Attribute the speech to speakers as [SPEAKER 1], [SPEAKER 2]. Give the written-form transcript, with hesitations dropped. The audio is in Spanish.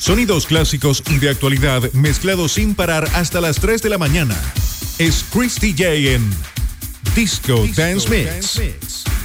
[SPEAKER 1] Sonidos clásicos y de actualidad mezclados sin parar hasta las 3 de la mañana. Es Chris DJ en Disco Dance Mix.